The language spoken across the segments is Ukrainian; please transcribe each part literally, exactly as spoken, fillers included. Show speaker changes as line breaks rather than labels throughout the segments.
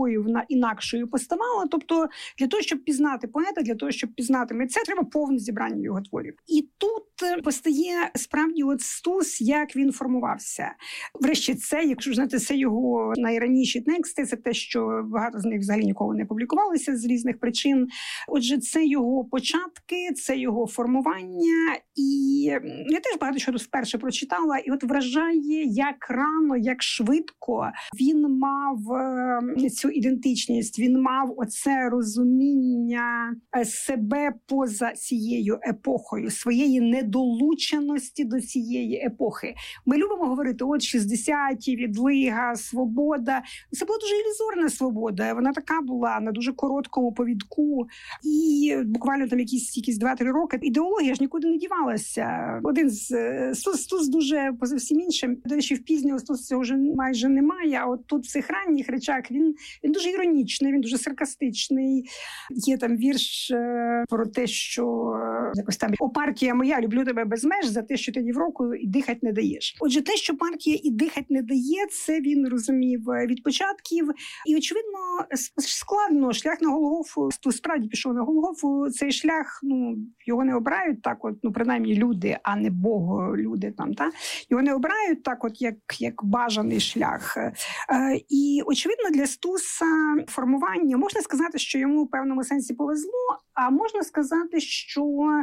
якою вона інакшою поставала. Тобто для того, щоб пізнати поета, для того, щоб пізнати митця, треба повне зібрання його творів. І тут постає справді от Стус, як він формувався. Врешті це, якщо знаєте, це його найраніші тексти, це те, що багато з них взагалі ніколи не публікувалися з різних причин. Отже, це його початки, це його формування. І я теж багато що тут вперше прочитала, і от вражає, як рано, як швидко він мав цю ідентичність, він мав оце розуміння себе поза цією епохою, своєї недолученості до цієї епохи. Ми любимо говорити, от шістдесяті, відлига, свобода. Це була дуже ілюзорна свобода, вона така була на дуже короткому повідку, і буквально там якісь, якісь два-три роки. Ідеологія ж нікуди не дівалася. Один з Стус, Стус дуже поза всім іншим. До речі, в пізнього Стус цього вже майже немає, а от тут в цих ранніх речах він, він дуже іронічний, він дуже саркастичний. Є там вірш е, про те, що е, якось там «О, партія моя, люблю тебе без меж за те, що ти ні в року і дихать не даєш». Отже, те, що партія і дихать не дає, це він розумів від початків. І, очевидно, складно. Шлях на Голгофу, Стус справді пішов на Голгофу. Цей шлях, ну, його не обирають так от, ну, принаймні люди, а не боголюди там, та? Його не обирають так от, як, як бажаний шлях. Е, і, очевидно, для Стуса формування, можна сказати, що йому в певному сенсі повезло, а можна сказати, що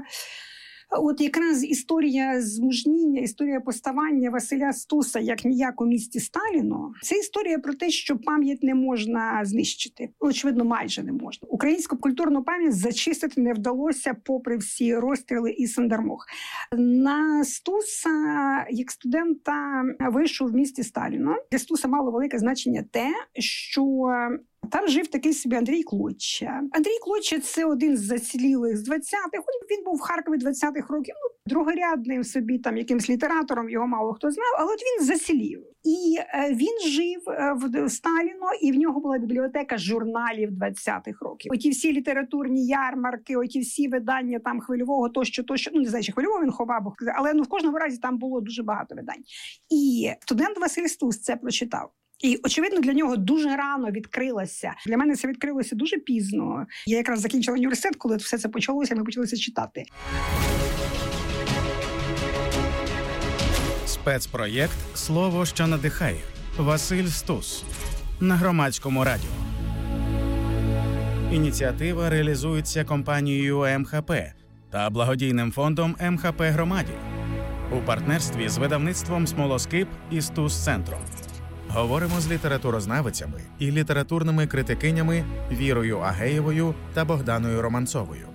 от якраз історія змужніння, історія поставання Василя Стуса як ніяк у місті Сталіну, це історія про те, що пам'ять не можна знищити. Очевидно, майже не можна. Українську культурну пам'ять зачистити не вдалося попри всі розстріли і сандармох. На Стуса, як студента, вийшов в місті Сталіну. Для Стуса мало велике значення те, що там жив такий собі Андрій Клотча. Андрій Клотча – це один з зацілілих з двадцятих. Він був в Харкові двадцятих років, ну, другорядним собі там якимсь літератором, його мало хто знав, але от він зацілів. І е, він жив е, в Сталіно, і в нього була бібліотека журналів двадцятих років. Оті всі літературні ярмарки, оті всі видання там Хвильового, тощо, тощо, ну не знаю, чи Хвильового він ховав, але ну в кожному разі там було дуже багато видань. І студент Василь Стус це прочитав. І, очевидно, для нього дуже рано відкрилося. Для мене це відкрилося дуже пізно. Я якраз закінчила університет, коли все це почалося, ми почали це читати.
Спецпроєкт «Слово, що надихає». Василь Стус. На Громадському радіо. Ініціатива реалізується компанією ем ха пе та благодійним фондом ем ха пе «Громаді» у партнерстві з видавництвом «Смолоскип» і «Стус-центром». Говоримо з літературознавицями і літературними критикинями Вірою Агеєвою та Богданою Романцовою.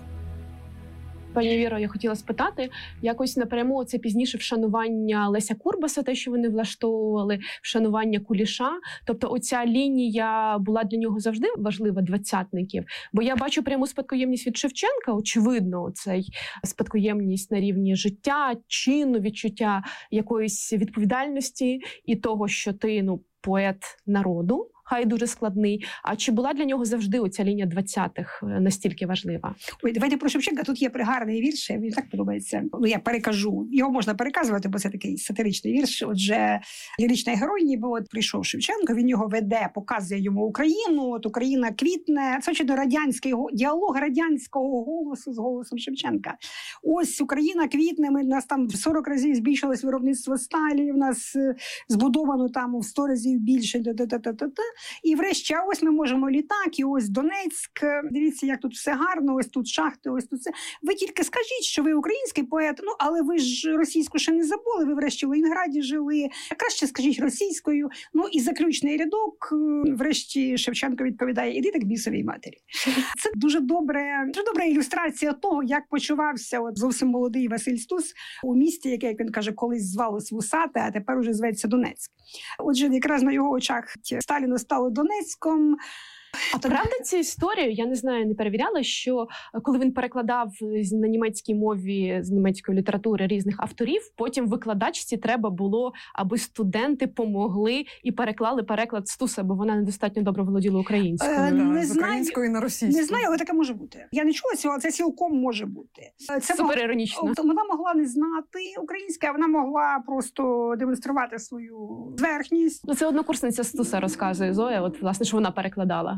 Пані Віро, я хотіла спитати, якось напряму це пізніше вшанування Леся Курбаса, те, що вони влаштовували, вшанування Куліша. Тобто оця лінія була для нього завжди важлива, двадцятників. Бо я бачу пряму спадкоємність від Шевченка, очевидно, цей спадкоємність на рівні життя, чину, відчуття якоїсь відповідальності і того, що ти, ну, поет народу, хай дуже складний. А чи була для нього завжди оця лінія двадцятих настільки важлива?
Ой, давайте про Шевченка. Тут є пригарний вірш, мені так подобається. Ну, я перекажу. Його можна переказувати, бо це такий сатиричний вірш. Отже, ліричний герой, ніби от прийшов Шевченко, він його веде, показує йому Україну, от Україна квітне. Це, очевидно, радянський діалог радянського голосу з голосом Шевченка. Ось Україна квітне, ми, нас там в сорок разів збільшилось виробництво сталі, в нас збудовано там в сто разів більше, та-та-та-та-та. І врешті, а ось ми можемо літак, і ось Донецьк, дивіться, як тут все гарно, ось тут шахти, ось тут все. Ви тільки скажіть, що ви український поет, ну, але ви ж російську ще не забули, ви врешті в Ленінграді жили, краще скажіть російською. Ну, і заключний рядок, врешті Шевченко відповідає, іди так бісовій матері. Це дуже добре, дуже добра ілюстрація того, як почувався от зовсім молодий Василь Стус у місті, яке, як він каже, колись звалось Вусате, а тепер уже зветься Донецьк. Отже, якраз на його очах Сталіно стало Донецьком.
А правда ця історія, я не знаю, не перевіряла, що коли він перекладав на німецькій мові, з німецької літератури різних авторів, потім викладачці треба було, аби студенти помогли і переклали переклад Стуса, бо вона недостатньо добре володіла українською.
Е, не
з української на російську.
Не знаю, але таке може бути. Я не чула цього, але це цілком може бути. Це
супер іронічно.
Мог... Вона могла не знати українське, а вона могла просто демонструвати свою зверхність.
Ну, це однокурсниця Стуса розказує, Зоя, от, власне, що вона перекладала.